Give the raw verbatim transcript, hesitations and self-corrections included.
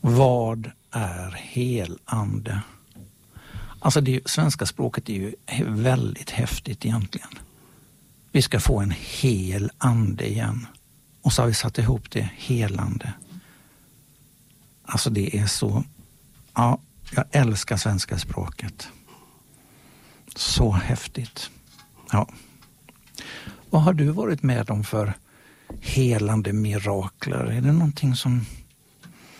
Vad är helande? Alltså det svenska språket är ju väldigt häftigt egentligen. Vi ska få en hel ande igen. Och så har vi satt ihop det helande. Alltså det är så... Ja, jag älskar svenska språket. Så häftigt. Ja. Vad har du varit med om för helande mirakler? Är det någonting som